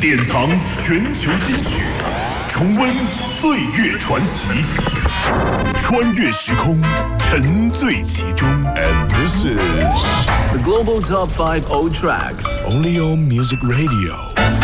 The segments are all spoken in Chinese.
典藏全球金曲，重温岁月传奇，穿越时空，沉醉其中。And this is the Global Top 5 Old Tracks, only on Music Radio.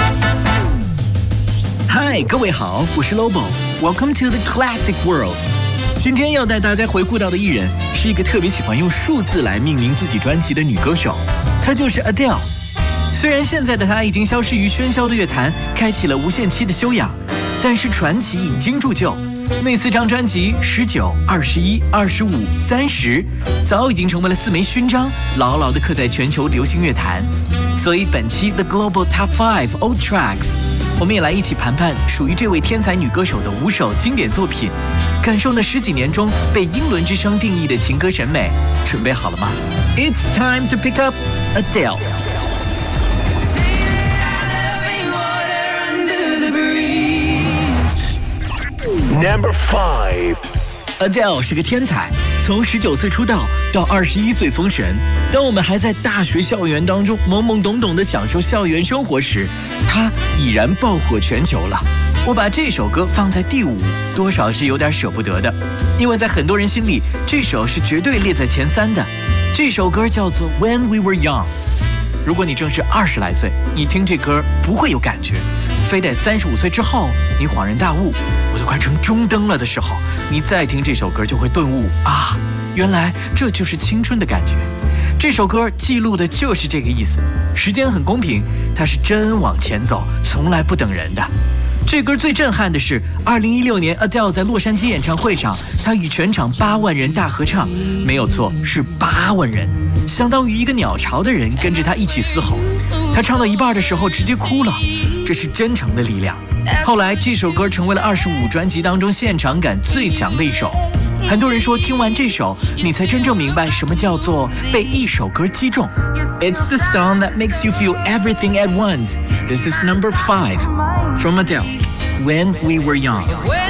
嗨，各位好，我是 Lobo。Welcome to the Classic World。今天要带大家回顾到的艺人是一个特别喜欢用数字来命名自己专辑的女歌手，她就是 Adele。虽然现在的她已经消失于喧嚣的乐坛，开启了无限期的休养，但是传奇已经铸就。那4张专辑19、21、25、30，早已经成为了4枚勋章，牢牢地刻在全球流行乐坛。所以本期 The Global Top 5 Old Tracks， 我们也来一起盘盘属于这位天才女歌手的5首经典作品，感受那10几年中被英伦之声定义的情歌审美。准备好了吗？ It's time to pick up Adele。Number 5 Adele 是个天才，从19岁出道到21岁封神。当我们还在大学校园当中懵懵懂懂地享受校园生活时，她已然爆火全球了。我把这首歌放在第5，多少是有点舍不得的，因为在很多人心里，这首是绝对列在前3的。这首歌叫做 When We Were Young。如果你正是20来岁，你听这歌不会有感觉，非得35岁之后，你恍然大悟，我都快成中灯了的时候，你再听这首歌就会顿悟啊，原来这就是青春的感觉。这首歌记录的就是这个意思。时间很公平，它是真往前走，从来不等人的。这歌最震撼的是2016年 Adele 在洛杉矶演唱会上，她与全场8万人大合唱，没有错，是8万人，相当于一个鸟巢的人跟着她一起嘶吼。她唱到一半的时候直接哭了，这是真诚的力量。后来这首歌成为了25专辑当中现场感最强的一首。很多人说听完这首，你才真正明白什么叫做被一首歌击中。It's the song that makes you feel everything at once. This is number 5 from Adele, When We Were Young.